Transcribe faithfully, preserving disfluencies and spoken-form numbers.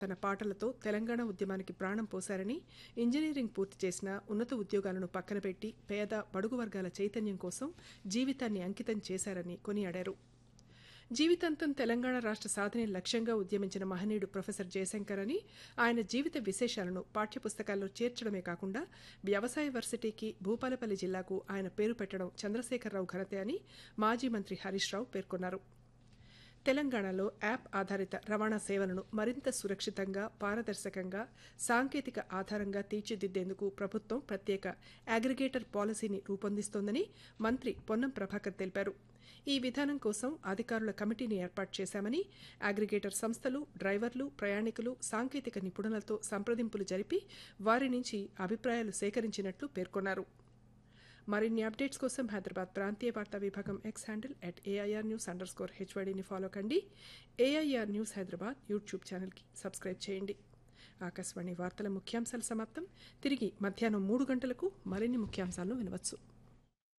తన పాటలతో తెలంగాణ ఉద్యమానికి ప్రాణం పోశారని, ఇంజనీరింగ్ పూర్తి చేసిన ఉన్నత ఉద్యోగాలను పక్కన పెట్టి పేద బడుగు వర్గాల చైతన్యం కోసం జీవితాన్ని అంకితం చేశారని కొనియాడారు. జీవితాంతం తెలంగాణ రాష్ట్ర సాధనే లక్ష్యంగా ఉద్యమించిన మహనీయుడు ప్రొఫెసర్ జయశంకర్ అని, ఆయన జీవిత విశేషాలను పాఠ్యపుస్తకాల్లో చేర్చడమే కాకుండా వ్యవసాయ వర్సిటీకి భూపాలపల్లి జిల్లాకు ఆయన పేరు పెట్టడం చంద్రశేఖరరావు ఘనతే అని మాజీ మంత్రి హరీష్ రావు పేర్కొన్నారు. తెలంగాణలో యాప్ ఆధారిత రవాణా సేవలను మరింత సురక్షితంగా, పారదర్శకంగా, సాంకేతిక ఆధారంగా తీర్చిదిద్దేందుకు ప్రభుత్వం ప్రత్యేక అగ్రిగేటర్ పాలసీని రూపొందిస్తోందని మంత్రి పొన్నం ప్రభాకర్ తెలిపారు. ఈ విధానం కోసం అధికారుల కమిటీని ఏర్పాటు చేశామని, అగ్రిగేటర్ సంస్థలు, డ్రైవర్లు, ప్రయాణికులు, సాంకేతిక నిపుణులతో సంప్రదింపులు జరిపి వారి నుంచి అభిప్రాయాలు సేకరించినట్లు పేర్కొన్నారు. మరిన్ని అప్డేట్స్ కోసం హైదరాబాద్ ప్రాంతీయ వార్తా విభాగం X handle at AIR news under score హెచ్వైడీని follow కండి. ఏఐఆర్ న్యూస్ హైదరాబాద్ యూట్యూబ్ ఛానల్కి సబ్స్క్రైబ్ చేయండి. ఆకాశవాణి వార్తల ముఖ్యాంశాలు సమాప్తం. తిరిగి మధ్యాహ్నం మూడు గంటలకు మరిన్ని ముఖ్యాంశాలను వినవచ్చు.